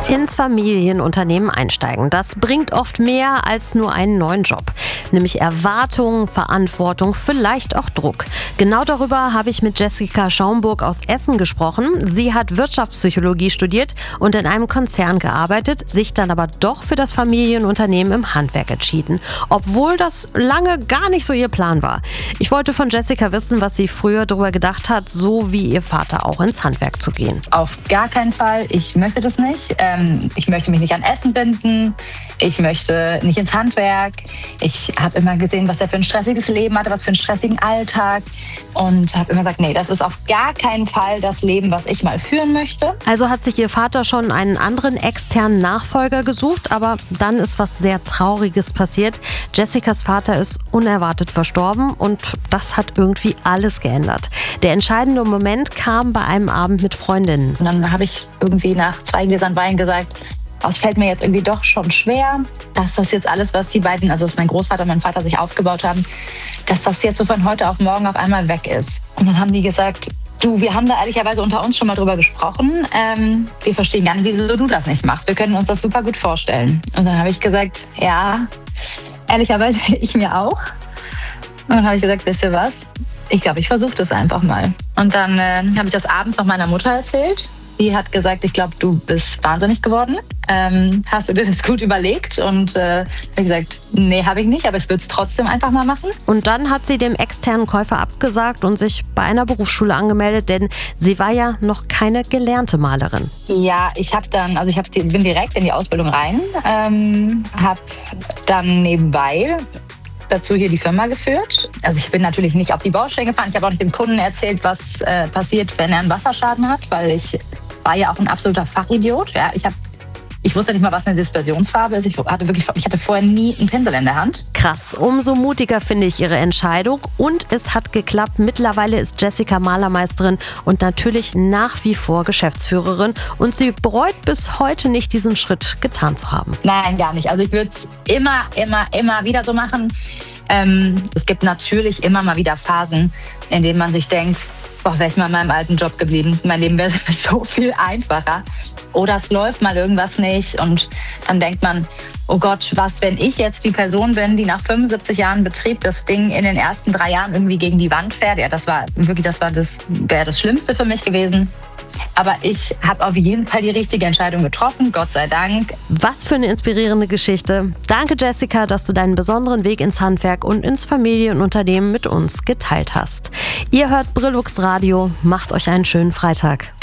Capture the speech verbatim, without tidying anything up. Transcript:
Ins Familienunternehmen einsteigen. Das bringt oft mehr als nur einen neuen Job. Nämlich Erwartungen, Verantwortung, vielleicht auch Druck. Genau darüber habe ich mit Jessica Schaumburg aus Essen gesprochen. Sie hat Wirtschaftspsychologie studiert und in einem Konzern gearbeitet, sich dann aber doch für das Familienunternehmen im Handwerk entschieden. Obwohl das lange gar nicht so ihr Plan war. Ich wollte von Jessica wissen, was sie früher darüber gedacht hat, so wie ihr Vater auch ins Handwerk zu gehen. Auf gar keinen Fall. Ich möchte das nicht. Ähm, ich möchte mich nicht an Essen binden. Ich möchte nicht ins Handwerk. Ich habe immer gesehen, was er für ein stressiges Leben hatte, was für einen stressigen Alltag. Und habe immer gesagt, nee, das ist auf gar keinen Fall das Leben, was ich mal führen möchte. Also hat sich ihr Vater schon einen anderen externen Nachfolger gesucht, aber dann ist was sehr Trauriges passiert. Jessicas Vater ist unerwartet verstorben und das hat irgendwie alles geändert. Der entscheidende Moment kam bei einem Abend mit Freundinnen. Und dann habe ich irgendwie nach zwei Gläsern Wein gesagt, oh, es fällt mir jetzt irgendwie doch schon schwer, dass das jetzt alles, was die beiden, also was mein Großvater und mein Vater sich aufgebaut haben, dass das jetzt so von heute auf morgen auf einmal weg ist. Und dann haben die gesagt, du, wir haben da ehrlicherweise unter uns schon mal drüber gesprochen. Ähm, wir verstehen gar nicht, wieso du das nicht machst. Wir können uns das super gut vorstellen. Und dann habe ich gesagt, ja, ehrlicherweise ich mir auch. Und dann habe ich gesagt, wisst ihr was? Ich glaube, ich versuche das einfach mal. Und dann äh, habe ich das abends noch meiner Mutter erzählt. Die hat gesagt, ich glaube, du bist wahnsinnig geworden. Ähm, hast du dir das gut überlegt? Und äh, habe gesagt, nee, habe ich nicht, aber ich würde es trotzdem einfach mal machen. Und dann hat sie dem externen Käufer abgesagt und sich bei einer Berufsschule angemeldet, denn sie war ja noch keine gelernte Malerin. Ja, ich habe dann, also ich hab, bin direkt in die Ausbildung rein, ähm, habe dann nebenbei dazu hier die Firma geführt. Also ich bin natürlich nicht auf die Baustelle gefahren. Ich habe auch nicht dem Kunden erzählt, was äh, passiert, wenn er einen Wasserschaden hat, weil ich war ja auch ein absoluter Fachidiot. Ja, ich, hab, ich wusste nicht mal, was eine Dispersionsfarbe ist. Ich hatte, wirklich, ich hatte vorher nie einen Pinsel in der Hand. Krass, umso mutiger finde ich ihre Entscheidung. Und es hat geklappt. Mittlerweile ist Jessica Malermeisterin und natürlich nach wie vor Geschäftsführerin. Und sie bereut bis heute nicht, diesen Schritt getan zu haben. Nein, gar nicht. Also ich würde es immer, immer, immer wieder so machen. Ähm, es gibt natürlich immer mal wieder Phasen, in denen man sich denkt, boah, wäre ich mal in meinem alten Job geblieben. Mein Leben wäre so viel einfacher. Oder es läuft mal irgendwas nicht und dann denkt man, oh Gott, was, wenn ich jetzt die Person bin, die nach fünfundsiebzig Jahren Betrieb das Ding in den ersten drei Jahren irgendwie gegen die Wand fährt. Ja, das war wirklich, das war das, wäre das Schlimmste für mich gewesen. Aber ich habe auf jeden Fall die richtige Entscheidung getroffen, Gott sei Dank. Was für eine inspirierende Geschichte. Danke, Jessica, dass du deinen besonderen Weg ins Handwerk und ins Familienunternehmen mit uns geteilt hast. Ihr hört Brillux Radio. Macht euch einen schönen Freitag.